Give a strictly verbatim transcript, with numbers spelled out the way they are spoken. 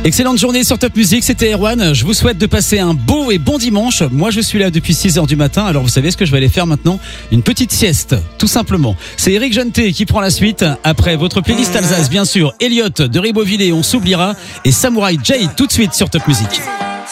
Excellente journée sur Top Music, c'était Erwan. Je vous souhaite de passer un beau et bon dimanche. Moi je suis là depuis six heures du matin, alors vous savez ce que je vais aller faire maintenant? Une petite sieste, tout simplement. C'est Eric Jeantet qui prend la suite. Après votre playlist Alsace, bien sûr, Elliott de Ribeauvillé, On s'oubliera, et Samouraï J tout de suite sur Top Music.